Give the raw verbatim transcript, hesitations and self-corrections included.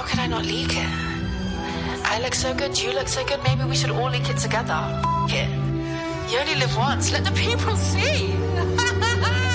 How could I not leak it? I look so good, you look so good, maybe we should all leak it together. Here. You only live once, let the people see.